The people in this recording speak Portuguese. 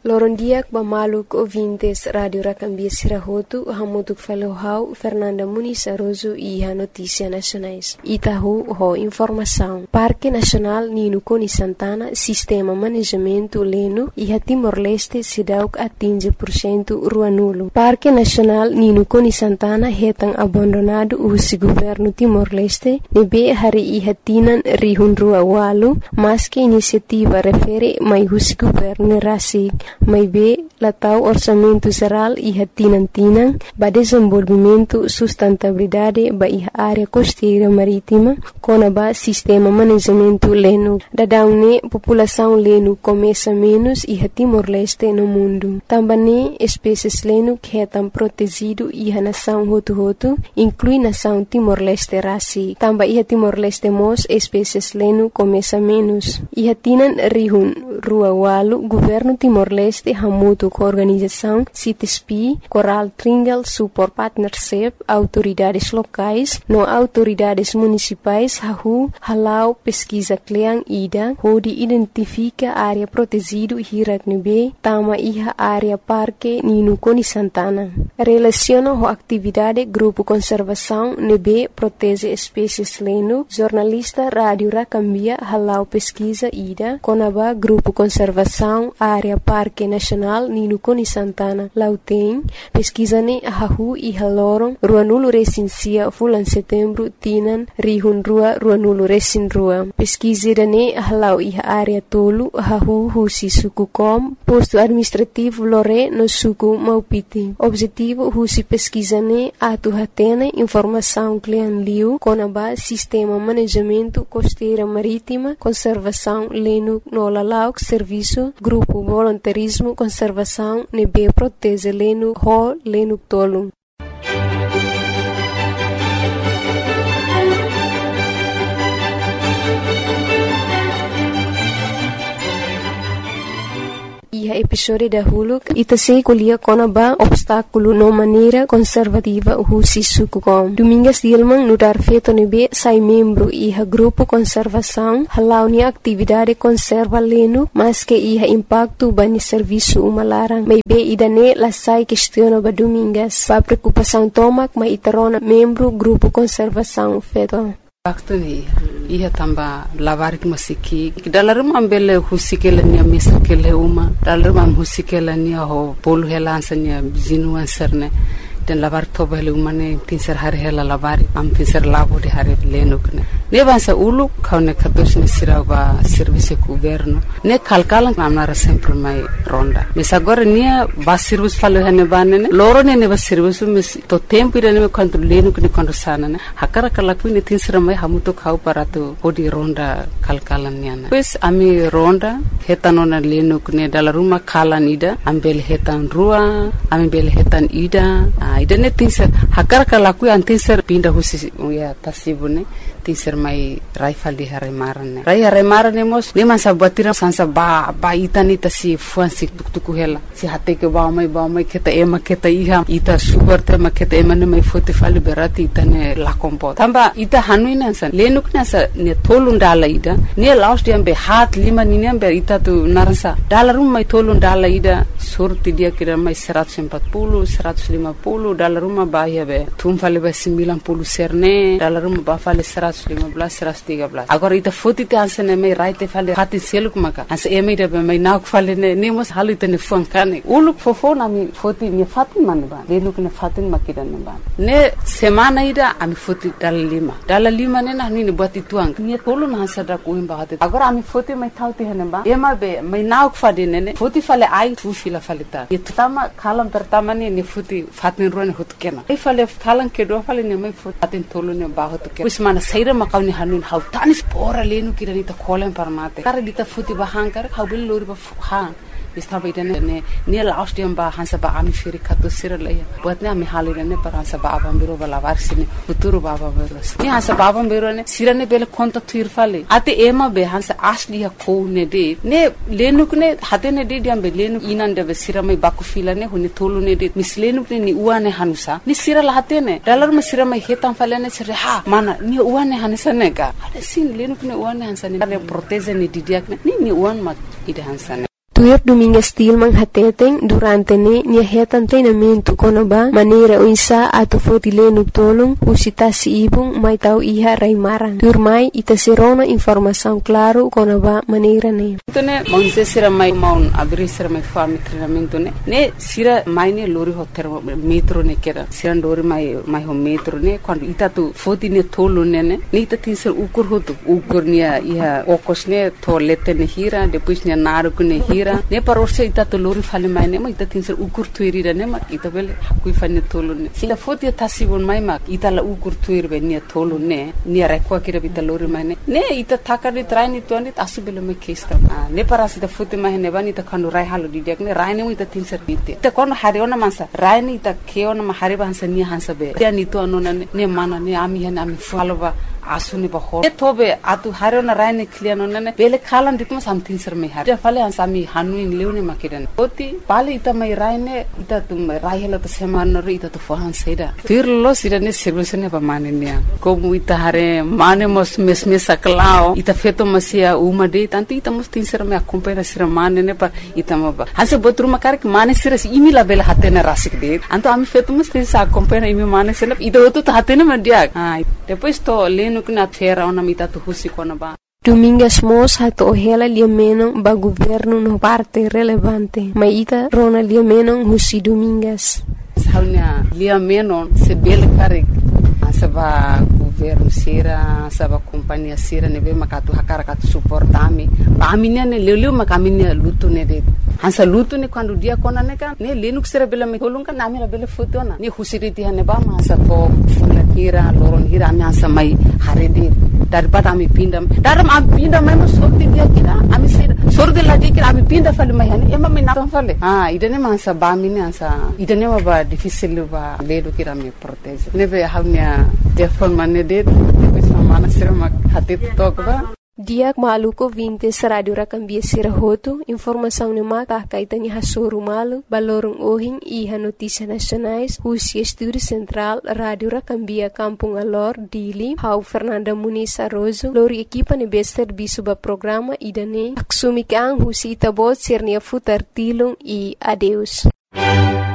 Lorondiak bamaluk ouvintes Radio Rakambia Sirahotu, hamutuk falohau Fernanda Muniz Aroso e Notícias Nacionais. Itahu ho informação. Parque Nacional Nino Coni Santana, Sistema Manejamento Leno e Timor-Leste Sidauk atinge % rua nulo. Parque Nacional Nino Coni Santana retang abandonado o governo Timor-Leste, nebe hari e hatinan rihun rua walu, mas que iniciativa refere mai o governo Rasik. Mai be latau orçamento geral e tinang ba desenvolvimento sustentabilidade ba área costeira marítima com ba sistema manejamento leno dadaune população leno começa menos e Timor-Leste no mundo também espécies leno que estão protegido e a nação hotu inclui nação Timor-Leste raci também Timor-Leste mos espécies leno começa menos e tinan rihun rua walu governo Timor-Leste hamutu com organização CITESP, Coral Tringal Support Partnership, autoridades locais, no autoridades municipais, halau pesquisa kleang ida, onde identifica área protegido hiraknebe, tama iha área parque Nino Coni Santana. Relaciona a atividade grupo conservação nebe protege espécies leno, jornalista Rádio Rakambia halau pesquisa ida, conaba grupo conservação área parque Nacional Nino Coni Santana Lauteng pesquisane hahu e haloron rua nulo recensia fulan setembro tinan rihun rua nulo recin rua pesquisirane halau e área tolu hahu husi suku kom posto administrativo lore no suku Maupiti objetivo husi pesquisane atu hatene informação clean liu conaba sistema manejamento costeira marítima conservação leno no lalauk serviço grupo voluntarismo conservação nebe protege leno ho leno tolu. E a episódio da Hulu itase kulia konaba obstáculo no maneira conservativa husi sukukom. Domingas Dilman nudar feto nebe sai membro e a grupo conservação halau ni atividade conserva leno mas que iha impacto bani serviço umalarang may be idane la sai questiona ba domingas pa preocupação tomak may itarona membro grupo conservação feto. Waktu ni ia tamba lavar que masiki dalam ambele husikela nia mesakele uma dalam husikela nia ho polu helansanya zinuan serne dan lavar toba hele umane tinser hari hela lavar am tinser labo di hari lenukne ne vansa ulu kaune katos ne siraba service governo ne kalkalan amnara sempre mai ronda mesagora nia basirus falo hane banene loro ne basirus mes to tempo ida ne quanto lenukne quando sana ne hakara kalaku ne tinser mai hamuto khau parato odi ronda kalkalan niana pues ami ronda hetanona lenukne dala ruma kalan ida ambel hetan rua ambel hetan ida ida ne tinser hakara kalaku an tinser pinda husi ya tasibune tinser mai raifal di hare marane mos ne man sabatira sansa ba itani tasi fuansi tuktuku hela si hate ke ba mai keta iha ita super tema keta ema ne mai fote fali berati itane la kompo tamba ita hanuina san lenukna sa ne tolundala ida ne last dia be hat lima ni be ita tu narasa dalarum mai tolundala ida surti dia kira mai 140 150 dalaruma bahia be tumfale be 90 serne dalaruma ba fale 115 113 agora ita foto te ansene mai right fale hati seluk maka as emi de be mai nak fale ne mos halite ne funkane uluk fofona mi foto mi fatin man ba lenuk ne fatin makida ne ba ne semana ida ami foto dalalima ne na ni buat ituang ni tolu na sada ko imba hati agora ami foto mai thauti hene ba ema be mai nak fade ne foto fale ai tu fila fale ta itama kalam pertama ne foto fatin rone hot kena ai fale kalan ke do fale ne mai foto fatin tolu ne ba hot kena usmana saira makawni hanun hau tanis pora lenu kirani ta kolen parmate kar dita futi bahankar hau bil lori ba han istaba idane ne last dia ba hansa ba ami firi kato siralaya buatne ami halire ne par hansa ba abambiro bala varsine futuro baba beros ne hansa ba abambiro ne sirane bele konta tuir fale ate ema be hansa asli ha ko ne de ne lenuk ne hate ne de diam be lenuk inande be siramai baku fila ne huni tolu ne de mislenuk ne ni uane hanusa ni sirala hate ne dalar me siramai hetam fale ne sire ha mana ni uane hansa ne ga ade sin lenuk ne uane hansa ne proteze ne didiak ne ni uan mak ide hansa ne Tuir Domingas Tilman hateteng durante nia hetan treinamento konaba maneira uinsa atu fotilenu tolong usita si ibung mai tau iha raimaran. Tuir mai ita serona informação claro konaba maneira ne. Tone monse sira mai maun abri sira mai fami treinamento ne sira mai ne lori ho metro ne kera sira lori mai ho metro ne quando ita tu foti ne tolo ne ita tinser ukur nia iha okos ne to lete ne hira depois ne naru ne hira ne parorse ita to lori fale mai ne ma ita tinser ukur tuirira ne ma ita bele kui fane tolo ne sila foti tasibon mai ma ita la ukur tuir be nia tolo ne nia rekwa kira bita lori mai ne ita takari traini tuani asubele me kesta ne parasi ita foti mai ne bani ita kanu rai halu di diak ne rai ne ita tinser bite ita kono hari ona mansa rai ne ita keona ma hari bansa nia hansa be dia ni to anona ne mana ne ami hana ami faloba asuni ba ho tobe atu harona raine kliano nane bele khalan ditma something sir me har fale an sami hanu in leune makidan oti pale ita mai raine ita tum rai hela to seman ro ita to fohan seida firlo sirane sirvesene ba manenia komu ita hare mane mos mesme saklao ita feto masia uma de tanto ita mos tin sir me acompanha sir mane ne pa ita maba hase botru makar ki mane sir imi la bele hatena rasik de anto ami feto mos tin sa acompanha imi mane sir ita oto to hatena mandia depois to kuna fera ona mita tu husi kona ba Domingas Mos hato ohela liamenon ba governo no parte relevante maita rona liamenon husi Domingas saunya liamenon se bele kare saba governo sira saba companhia sira nebe makatu hakara katu suportami ba aminia ne leleu makaminia lutu ne de hansa lutu ne quando dia kona ne kan ne lenuk sira bela me kolunga nami la bele fotona ne husiriti hane ba masa to fula hira loron hira ami hansa mai harede daripada ami pinda daram ami pinda mai mo sorti dia kira ami sira sordi la dia kira ami pinda fale mai hane ema me na fale idane masa ba mini hansa idane ba difficile ba ledo kira me protege nebe haunya telefon mane de depois mana sira mak hati tokba Diak maluko vintes radio rakambia sirahoto informação ne maka kaitani hasuru malu balorong ohing iha notícia nacionais husi estúdio central radio rakambia kampung alor dili hau Fernanda Muniz Arrozo lori equipa ne bester bisuba programa idane aksumikang husi tabot sirnia futar tilung e adeus